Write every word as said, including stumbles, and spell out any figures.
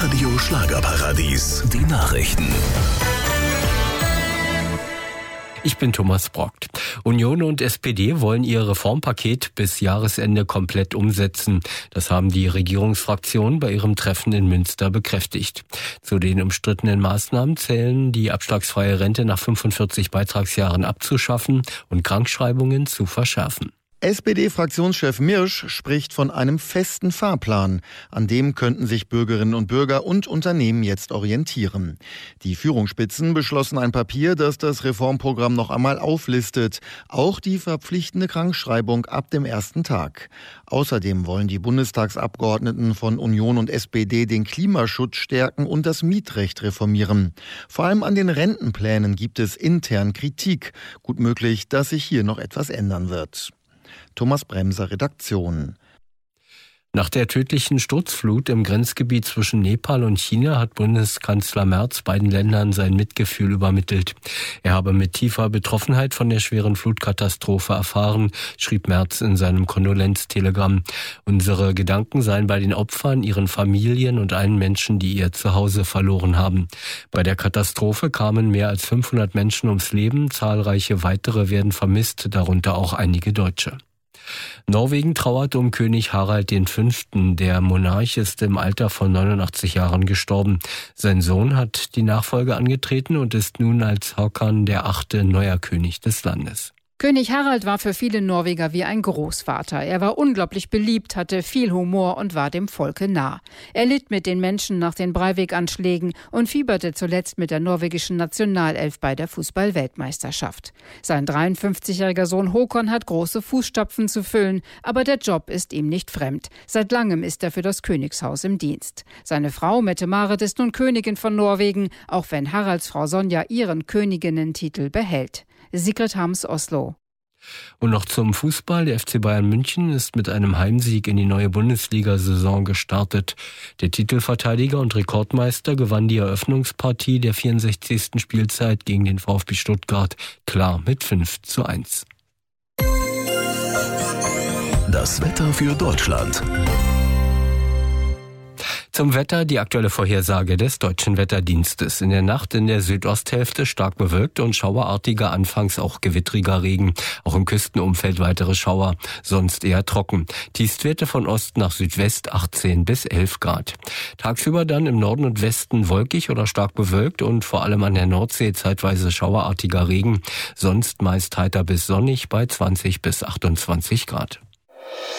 Radio Schlagerparadies. Die Nachrichten. Ich bin Thomas Brockt. Union und S P D wollen ihr Reformpaket bis Jahresende komplett umsetzen. Das haben die Regierungsfraktionen bei ihrem Treffen in Münster bekräftigt. Zu den umstrittenen Maßnahmen zählen, die abschlagsfreie Rente nach fünfundvierzig Beitragsjahren abzuschaffen und Krankschreibungen zu verschärfen. S P D-Fraktionschef Mirsch spricht von einem festen Fahrplan. An dem könnten sich Bürgerinnen und Bürger und Unternehmen jetzt orientieren. Die Führungsspitzen beschlossen ein Papier, das das Reformprogramm noch einmal auflistet. Auch die verpflichtende Krankschreibung ab dem ersten Tag. Außerdem wollen die Bundestagsabgeordneten von Union und S P D den Klimaschutz stärken und das Mietrecht reformieren. Vor allem an den Rentenplänen gibt es intern Kritik. Gut möglich, dass sich hier noch etwas ändern wird. Thomas Bremser, Redaktion. Nach der tödlichen Sturzflut im Grenzgebiet zwischen Nepal und China hat Bundeskanzler Merz beiden Ländern sein Mitgefühl übermittelt. Er habe mit tiefer Betroffenheit von der schweren Flutkatastrophe erfahren, schrieb Merz in seinem Kondolenztelegramm. Unsere Gedanken seien bei den Opfern, ihren Familien und allen Menschen, die ihr Zuhause verloren haben. Bei der Katastrophe kamen mehr als fünfhundert Menschen ums Leben, zahlreiche weitere werden vermisst, darunter auch einige Deutsche. Norwegen trauert um König Harald der Fünfte. Der Monarch ist im Alter von neunundachtzig Jahren gestorben. Sein Sohn hat die Nachfolge angetreten und ist nun als Håkon der Achte neuer König des Landes. König Harald war für viele Norweger wie ein Großvater. Er war unglaublich beliebt, hatte viel Humor und war dem Volke nah. Er litt mit den Menschen nach den Breivik-Anschlägen und fieberte zuletzt mit der norwegischen Nationalelf bei der Fußball-Weltmeisterschaft. Sein dreiundfünfzigjähriger Sohn Håkon hat große Fußstapfen zu füllen, aber der Job ist ihm nicht fremd. Seit langem ist er für das Königshaus im Dienst. Seine Frau Mette-Marit ist nun Königin von Norwegen, auch wenn Haralds Frau Sonja ihren Königinnentitel behält. Sigrid Harms, Oslo. Und noch zum Fußball. Der F C Bayern München ist mit einem Heimsieg in die neue Bundesliga-Saison gestartet. Der Titelverteidiger und Rekordmeister gewann die Eröffnungspartie der vierundsechzigsten Spielzeit gegen den VfB Stuttgart klar mit fünf zu eins. Das Wetter für Deutschland. Zum Wetter die aktuelle Vorhersage des Deutschen Wetterdienstes. In der Nacht in der Südosthälfte stark bewölkt und schauerartiger, anfangs auch gewittriger Regen. Auch im Küstenumfeld weitere Schauer, sonst eher trocken. Tiefstwerte von Ost nach Südwest achtzehn bis elf Grad. Tagsüber dann im Norden und Westen wolkig oder stark bewölkt und vor allem an der Nordsee zeitweise schauerartiger Regen. Sonst meist heiter bis sonnig bei zwanzig bis achtundzwanzig Grad.